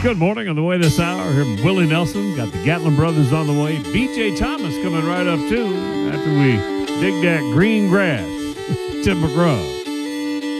Good morning. On the way this hour, here from Willie Nelson. Got the Gatlin Brothers on the way. B.J. Thomas coming right up, too, after we dig that green grass. Tim McGraw.